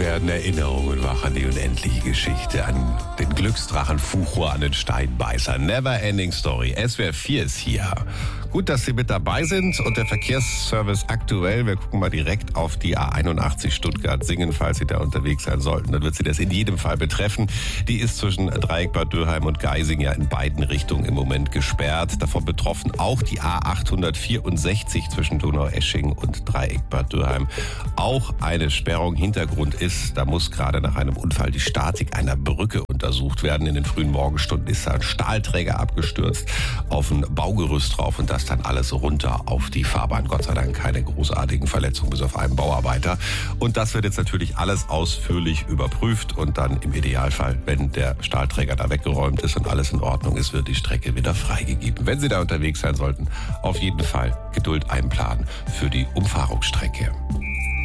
werden Erinnerungen wach an die unendliche Geschichte, an den Glücksdrachen Fuchur, an den Steinbeißer. Never ending story. SWR 4 ist hier. Gut, dass Sie mit dabei sind und der Verkehrsservice aktuell. Wir gucken mal direkt auf die A81 Stuttgart-Singen, falls Sie da unterwegs sein sollten. Dann wird Sie das in jedem Fall betreffen. Die ist zwischen Dreieck Bad Dürheim und Geising ja in beiden Richtungen im Moment gesperrt. Davon betroffen auch die A864 zwischen Donaueschingen und Dreieck Bad Dürheim. Auch eine Sperrung. Hintergrund ist, da muss gerade nach einem Unfall die Statik einer Brücke untersucht werden. In den frühen Morgenstunden ist da ein Stahlträger abgestürzt auf ein Baugerüst drauf und das dann alles runter auf die Fahrbahn. Gott sei Dank keine großartigen Verletzungen bis auf einen Bauarbeiter. Und das wird jetzt natürlich alles ausführlich überprüft und dann im Idealfall, wenn der Stahlträger da weggeräumt ist und alles in Ordnung ist, wird die Strecke wieder freigegeben. Wenn Sie da unterwegs sein sollten, auf jeden Fall Geduld einplanen für die Umfahrungsstrecke.